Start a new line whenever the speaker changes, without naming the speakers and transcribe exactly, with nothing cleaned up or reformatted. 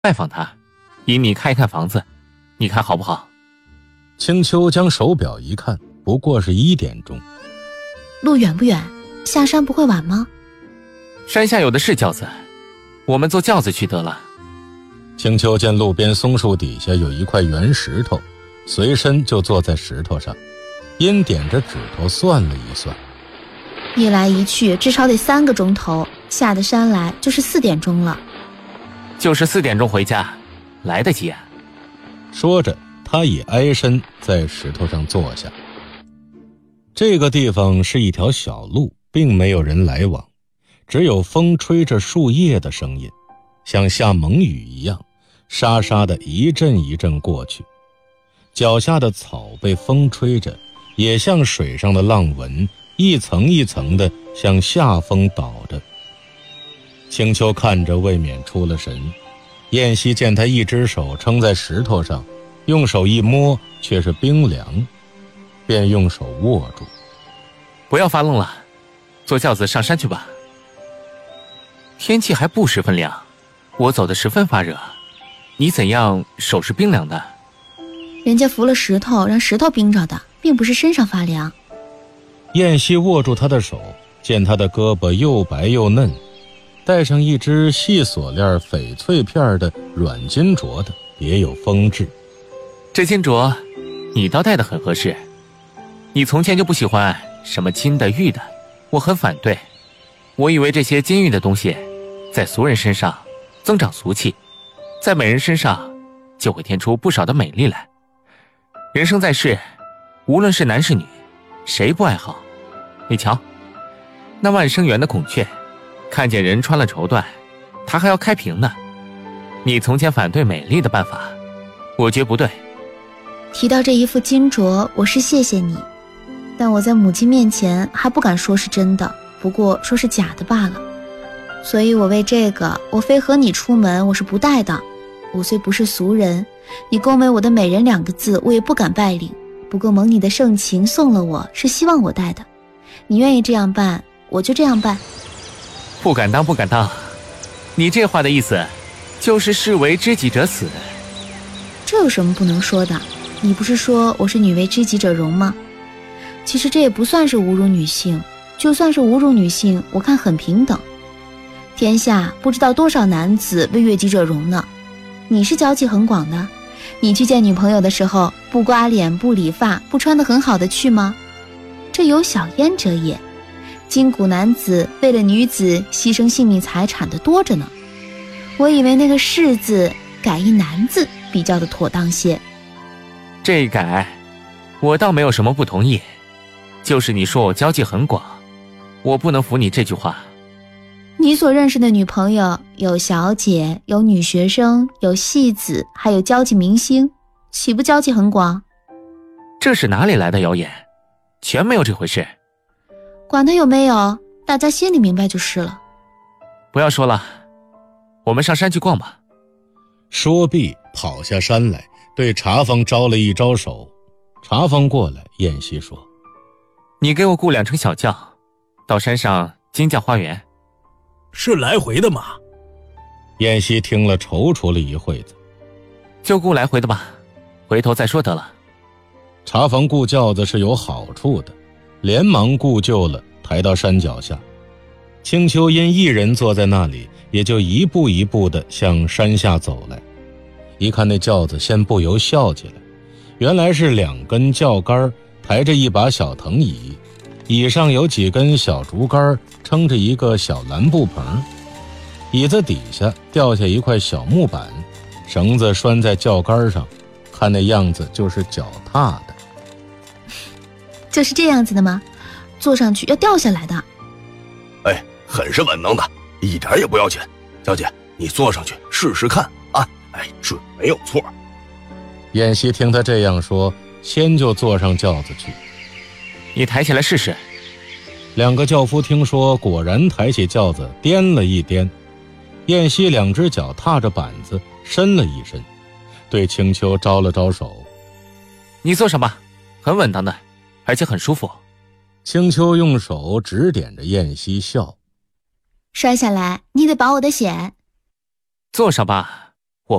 拜访他，引你看一看房子，你看好不好？
青秋将手表一看，不过是一点钟。
路远不远？下山不会晚吗？
山下有的是轿子，我们坐轿子去得了。
青秋见路边松树底下有一块圆石头，随身就坐在石头上，因点着指头算了一算，
一来一去至少得三个钟头，下得山来就是四点钟了。
就是四点钟回家，来得及啊。
说着他已挨身在石头上坐下。这个地方是一条小路，并没有人来往，只有风吹着树叶的声音，像下猛雨一样沙沙的一阵一阵过去。脚下的草被风吹着，也像水上的浪纹，一层一层的向下风倒着。青秋看着未免出了神，燕西见他一只手撑在石头上，用手一摸却是冰凉，便用手握住。
不要发愣了，坐轿子上山去吧。天气还不十分凉，我走得十分发热，你怎样手是冰凉的？
人家扶了石头，让石头冰着的，并不是身上发凉。
燕西握住他的手，见他的胳膊又白又嫩，带上一只细锁链翡翠片的软金镯的，别有风致。
这金镯你倒戴得很合适，你从前就不喜欢什么金的玉的，我很反对。我以为这些金玉的东西在俗人身上增长俗气，在美人身上就会添出不少的美丽来。人生在世，无论是男是女，谁不爱好？你瞧，那万生园的孔雀，看见人穿了绸缎，他还要开屏呢。你从前反对美丽的办法，我觉不对。
提到这一副金镯，我是谢谢你，但我在母亲面前还不敢说是真的，不过说是假的罢了。所以我为这个，我非和你出门，我是不戴的。我虽不是俗人，你恭维我的美人两个字，我也不敢拜领。不过蒙你的盛情送了我，是希望我戴的。你愿意这样办，我就这样办。
不敢当，不敢当。你这话的意思，就是士为知己者死。
这有什么不能说的？你不是说我是女为知己者容吗？其实这也不算是侮辱女性，就算是侮辱女性，我看很平等。天下不知道多少男子为悦己者容呢。你是交际很广的，你去见女朋友的时候，不刮脸不理发不穿得很好的去吗？这有小焉者也。今古男子为了女子牺牲性命财产的多着呢。我以为那个士字改一男字比较的妥当些。
这一改我倒没有什么不同意，就是你说我交际很广，我不能服你这句话。
你所认识的女朋友有小姐，有女学生，有戏子，还有交际明星，岂不交际很广？
这是哪里来的谣言？全没有这回事。
管他有没有，大家心里明白就是了。
不要说了，我们上山去逛吧。
说毕跑下山来，对茶房招了一招手。茶房过来，燕西说：
你给我雇两乘小轿，到山上金匠花园。
是来回的吗？
燕西听了踌躇了一会子，
就雇来回的吧，回头再说得了。
茶房雇轿子是有好处的，连忙雇就了，抬到山脚下。青秋因一人坐在那里，也就一步一步地向山下走来。一看那轿子，先不由笑起来，原来是两根轿杆抬着一把小藤椅，椅上有几根小竹竿撑着一个小蓝布棚，椅子底下掉下一块小木板，绳子拴在轿杆上，看那样子就是脚踏的。
就是这样子的吗？坐上去要掉下来的。
哎，很是稳当的，一点也不要紧。小姐，你坐上去试试看啊！哎，准没有错。
燕西听他这样说，先就坐上轿子去。
你抬起来试试。
两个轿夫听说，果然抬起轿子颠了一颠。燕西两只脚踏着板子伸了一伸，对青秋招了招手：
你坐上吧，很稳当的，而且很舒服。
青秋用手指点着燕西笑：
摔下来你得保我的险。
坐上吧，